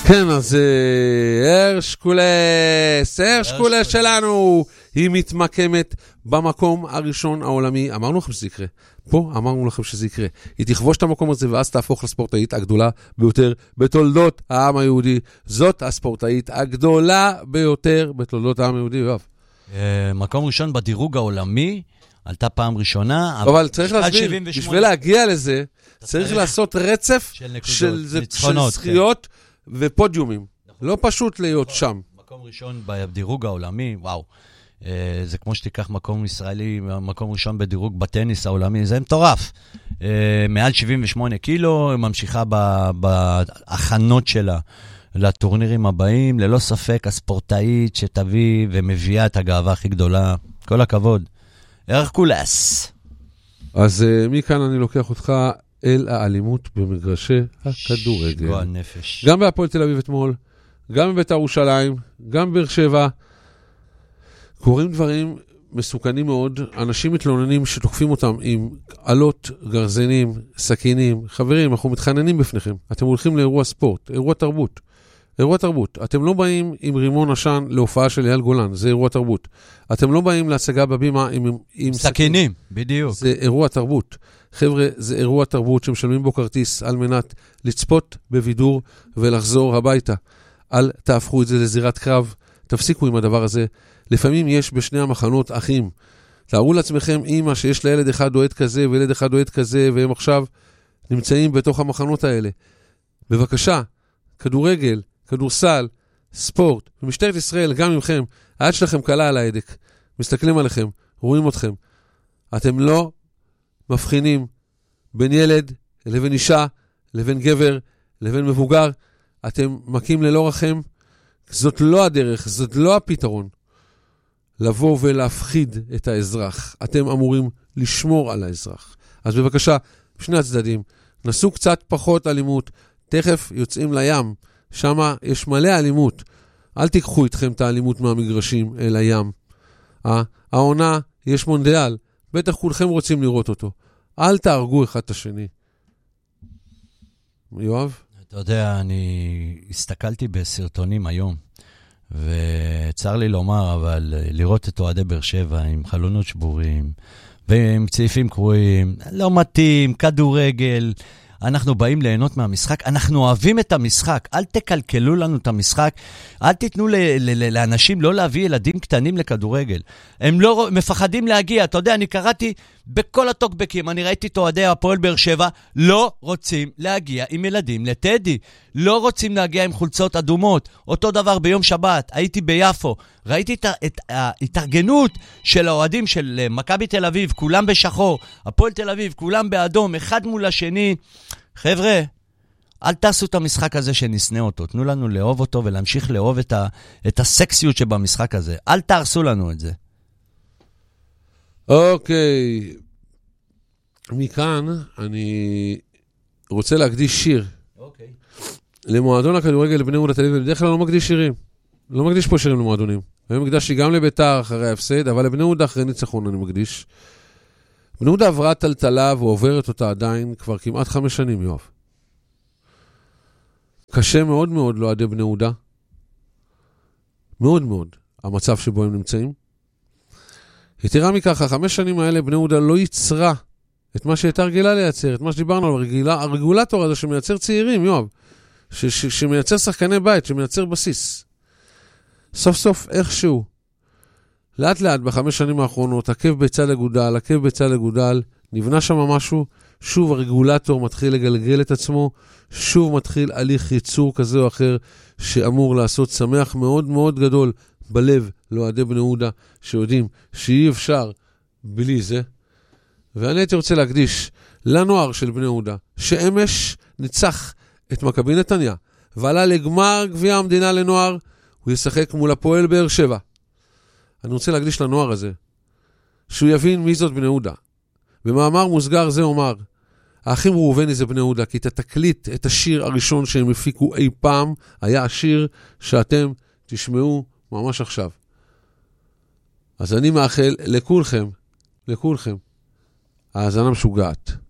כן, אז הרשקולס שלנו, היא מתמקמת במקום הראשון העולמי. אמרנו לכם שזה יקרה. פה אמרנו לכם שזה יקרה. היא תכבוש את המקום הזה, ואז תהפוך לספורטאית הגדולה ביותר בתולדות העם היהודי. זאת הספורטאית הגדולה ביותר בתולדות העם היהודי, יואב. מקום ראשון בדירוג העולמי, עלתה פעם ראשונה. אבל צריך להסביר, בשביל להגיע לזה, צריך לעשות רצף של זכיות ופודיומים. לא פשוט להיות שם. מקום ראשון בדירוג העולמי, וואו. זה כמו שתיקח מקום ישראלי, מקום ראשון בדירוג בטניס העולמי, זה מטורף. מעל 78 קילו, ממשיכה בהכנות שלה לטורנירים הבאים, ללא ספק הספורטאית שתביא ומביאה את הגאווה הכי גדולה. כל הכבוד. הרקולס. אז מכאן אני לוקח אותך אל האלימות במגרשי הכדורגל. גועל נפש. גם בהפועל תל אביב אתמול, גם בבית"ר ירושלים, גם בבאר שבע, קורים דברים מסוכנים מאוד. אנשים מתלוננים שתוקפים אותם עם עלות, גרזנים, סכינים. חברים, אנחנו מתחננים בפניכם. אתם הולכים לאירוע ספורט, אירוע תרבות. אירוע תרבות. אתם לא באים עם רימון עשן להופעה של אייל גולן, זה אירוע תרבות. אתם לא באים להצגה בבימה עם סכינים, בדיוק. זה אירוע תרבות. חבר'ה, זה אירוע תרבות שמשלמים בו כרטיס על מנת לצפות בבידור ולחזור הביתה. אל תהפכו את זה לזירת קרב, תפסיקו עם הדבר הזה. לפעמים יש בשני המחנות אחים. תארו לעצמכם אמא שיש לילד אחד אוהד כזה וילד אחד אוהד כזה, והם עכשיו נמצאים בתוך המחנות האלה. בבקשה, כדורגל, כדורסל, ספורט, במשטרת ישראל, גם ממכם, היד שלכם קלה על ההדק, מסתכלים עליכם, רואים אתכם. אתם לא מבחינים בין ילד לבין אישה, לבין גבר, לבין מבוגר. אתם מכים ללא רחם. זאת לא הדרך, זאת לא הפתרון. לבוא ולהפחיד את האזרח. אתם אמורים לשמור על האזרח. אז בבקשה, שני הצדדים, נסו קצת פחות אלימות, תכף יוצאים לים, שם יש מלא אלימות. אל תיקחו איתכם את האלימות מהמגרשים אל הים. העונה, יש מונדיאל, בטח כולכם רוצים לראות אותו. אל תהרגו אחד את השני. יואב? אתה יודע, אני הסתכלתי בסרטונים היום, וצר לי לומר, אבל לראות את אוהדי באר שבע עם חלונות שבורים, ועם צעיפים קרועים, לא מתאים, כדורגל, אנחנו באים ליהנות מהמשחק, אנחנו אוהבים את המשחק, אל תקלקלו לנו את המשחק, אל תיתנו לאנשים לא להביא ילדים קטנים לכדורגל, הם לא מפחדים להגיע, אתה יודע, אני קראתי בכל הטוקבקים, אני ראיתי את אוהדי הפועל באר שבע, לא רוצים להגיע עם ילדים לטדי, לא רוצים להגיע עם חולצות אדומות, אותו דבר ביום שבת, הייתי ביפו, ראיתי את ההתארגנות של האוהדים של מכבי תל אביב, כולם בשחור, הפועל תל אביב, כולם באדום, אחד מול השני. חבר'ה, אל תעשו את המשחק הזה שנסנה אותו, תנו לנו לאהוב אותו ולהמשיך לאהוב את הסקסיות שבמשחק הזה, אל תהרסו לנו את זה. אוקיי, מכאן אני רוצה להקדיש שיר. אוקיי. למועדון הכדורגל לבני יהודה תל אביב, בדרך כלל לא מקדיש שירים. לא מקדיש פה שירים למועדונים. אני מקדיש גם לביתר אחרי ההפסד, אבל לבני יהודה אחרי ניצחון אני מקדיש. בני יהודה עברה טלטלה ועוברת אותה עדיין כבר כמעט 5 שנים, יואב. קשה מאוד מאוד לאוהדי בני יהודה. מאוד מאוד. המצב שבו הם נמצאים. יתרה מכך, 5 שנים האלה בני יהודה לא יצרה את מה שהייתה רגילה לייצר, את מה שדיברנו על הרגולטור הזה שמייצר צעירים, יואב. שמייצר שחקני בית, שמייצר בסיס. סוף סוף איכשהו, לאט לאט ב5 שנים האחרונות, עקב ביצה לגודל, נבנה שם משהו, שוב הרגולטור מתחיל לגלגל את עצמו, שוב מתחיל הליך ייצור כזה או אחר, שאמור לעשות שמח מאוד מאוד גדול בלב לאוהדי בני יהודה, שיודעים שאי אפשר בלי זה. ואני הייתי רוצה להקדיש לנוער של בני יהודה, שאמש ניצח את מכבי נתניה, ועלה לגמר גביע המדינה לנוער, הוא ישחק מול הפועל באר שבע. אני רוצה להקדיש לנוער הזה, שהוא יבין מי זאת בני יהודה. במאמר מוסגר זה אומר, האחים ראובני זה בני יהודה, כי את התקליט, את השיר הראשון שהם הפיקו אי פעם, היה השיר שאתם תשמעו ממש עכשיו. אז אני מאחל לכולכם, האזנה משוגעת.